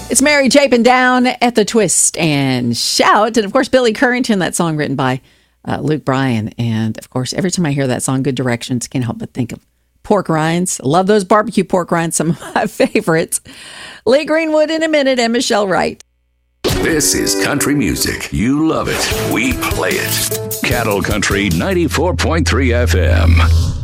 It's Mary Chapin down at the Twist and Shout. And of course, Billy Currington, that song written by Luke Bryan. And of course, every time I hear that song, Good Directions, can't help but think of pork rinds. Love those barbecue pork rinds, some of my favorites. Lee Greenwood in a minute and Michelle Wright. This is country music. You love it. We play it. Cattle Country 94.3 FM.